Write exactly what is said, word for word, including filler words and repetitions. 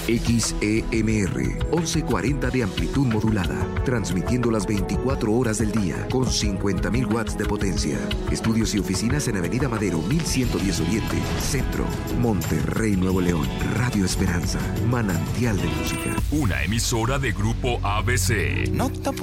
X E M R, once cuarenta de amplitud modulada, transmitiendo las veinticuatro horas del día con cincuenta mil watts de potencia. Estudios y oficinas en Avenida Madero, mil ciento diez Oriente, Centro, Monterrey, Nuevo León. Radio Esperanza, manantial de música. Una emisora de Grupo A B C. No te